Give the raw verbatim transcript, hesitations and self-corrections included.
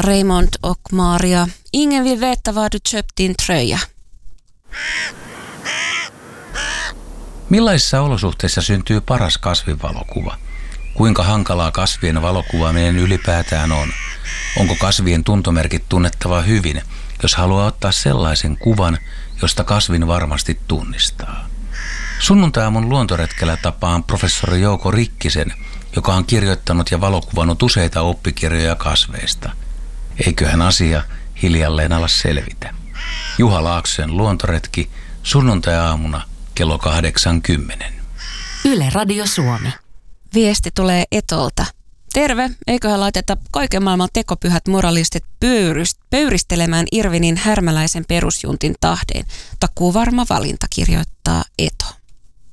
Raymond och Maria, ingen vill veta var du köpt din tröja. Millaisissa olosuhteissa syntyy paras kasvinvalokuva? Kuinka hankalaa kasvien valokuvaaminen ylipäätään on? Onko kasvien tuntomerkit tunnettava hyvin, jos haluaa ottaa sellaisen kuvan, josta kasvin varmasti tunnistaa? Sunnuntai-aamun luontoretkellä tapaan professori Jouko Rikkisen, joka on kirjoittanut ja valokuvannut useita oppikirjoja kasveista. Eiköhän asia hiljalleen ala selvitä. Juha Laaksosen luontoretki sunnuntai-aamuna kello kahdeksankymmentä. Yle Radio Suomi. Viesti tulee Etolta. Terve, eiköhän laiteta kaiken maailman tekopyhät moralistit pöyryst, pöyristelemään Irvinin härmäläisen perusjuntin tahdeen. Takuu varma valinta, kirjoittaa Eto.